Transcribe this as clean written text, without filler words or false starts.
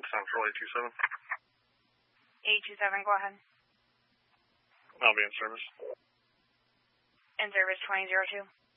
Central 827. 827, go ahead. I'll be in service. In service 2002.